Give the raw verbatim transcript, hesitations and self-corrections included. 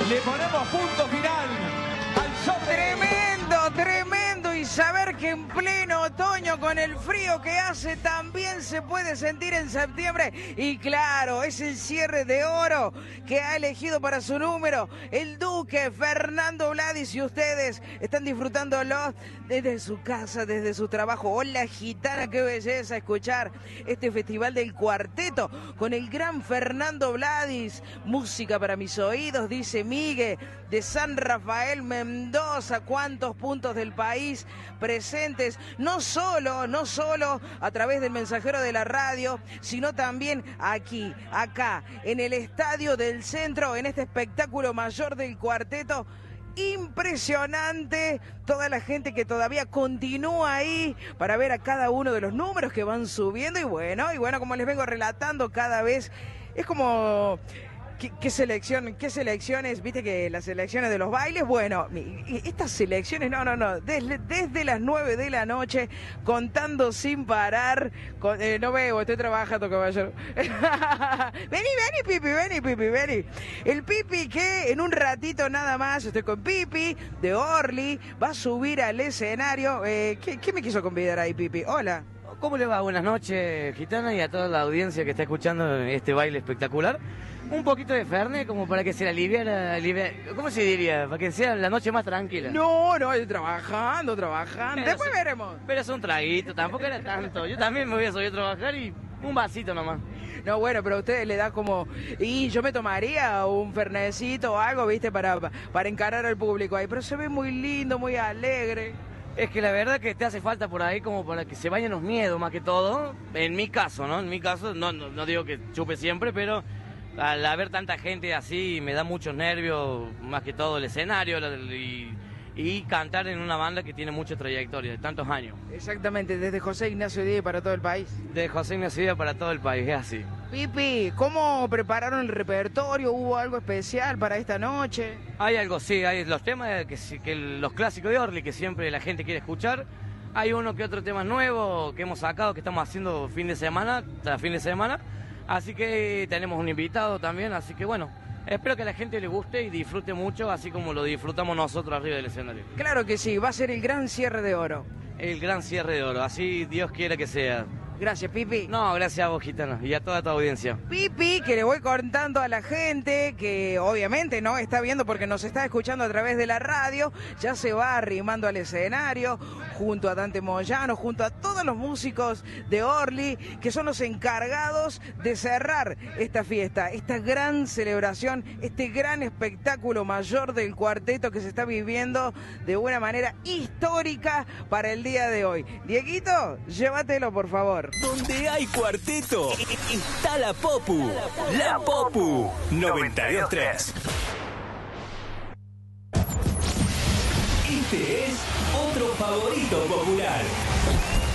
le ponemos punto final al show. Tremendo, tremendo. Y saber que en pleno otoño, con el frío que hace, también se puede sentir en septiembre. Y claro, es el cierre de oro que ha elegido para su número el Duque Fernando Vladis. Y ustedes están disfrutándolo desde su casa, desde su trabajo. Hola, gitana, qué belleza escuchar este festival del cuarteto con el gran Fernando Vladis. Música para mis oídos, dice Miguel, de San Rafael, Mendoza. Cuántos puntos del país presentes, no solo, no solo a través del mensajero de la radio, sino también aquí, acá, en el Estadio del Centro, en este espectáculo mayor del cuarteto. Impresionante toda la gente que todavía continúa ahí para ver a cada uno de los números que van subiendo. Y bueno, y bueno, como les vengo relatando cada vez, es como... ¿Qué, qué selección, qué selecciones? Viste que las selecciones de los bailes, bueno, estas selecciones, no, no, no, desde, desde las nueve de la noche, contando sin parar, con, eh, no veo, estoy trabajando, caballero. Vení, vení, Pipi, vení, Pipi, vení. El Pipi que en un ratito nada más, estoy con Pipi, de Orly, va a subir al escenario. Eh, ¿qué, ¿Qué me quiso convidar ahí, Pipi? Hola. ¿Cómo le va? Buenas noches, gitana, y a toda la audiencia que está escuchando este baile espectacular. Un poquito de Fernet como para que se la aliviara, aliviara, ¿cómo se diría? Para que sea la noche más tranquila. No, no, estoy trabajando, trabajando. Pero Después es, veremos. Pero es un traguito, tampoco era tanto. Yo también me voy a subir a trabajar y un vasito nomás. No, bueno, pero a ustedes le da como... Y yo me tomaría un fernecito o algo, ¿viste? Para, para encarar al público ahí. Pero se ve muy lindo, muy alegre. Es que la verdad que te hace falta por ahí como para que se vayan los miedos más que todo. En mi caso, ¿no? En mi caso, no, no, no digo que chupe siempre, pero al haber tanta gente así me da muchos nervios, más que todo el escenario y, y cantar en una banda que tiene mucha trayectoria, de tantos años. Exactamente, desde José Ignacio Díez para todo el país. De José Ignacio Díez para todo el país, es así. Pipi, ¿cómo prepararon el repertorio? ¿Hubo algo especial para esta noche? Hay algo, sí, hay los temas, que, que los clásicos de Orly, que siempre la gente quiere escuchar. Hay uno que otro tema nuevo que hemos sacado, que estamos haciendo fin de semana, tras fin de semana. Así que tenemos un invitado también, así que bueno, espero que a la gente le guste y disfrute mucho, así como lo disfrutamos nosotros arriba del escenario. Claro que sí, va a ser el gran cierre de oro. El gran cierre de oro, así Dios quiera que sea. Gracias, Pipi. No, gracias a vos, gitana, y a toda tu audiencia. Pipi, que le voy contando a la gente que obviamente no está viendo porque nos está escuchando a través de la radio, ya se va arrimando al escenario junto a Dante Moyano, junto a todos los músicos de Orly, que son los encargados de cerrar esta fiesta, esta gran celebración, este gran espectáculo mayor del cuarteto que se está viviendo de una manera histórica para el día de hoy. Dieguito, llévatelo, por favor. Donde hay cuarteto, está la Popu. La Popu noventa y dos punto tres. Este es otro favorito popular.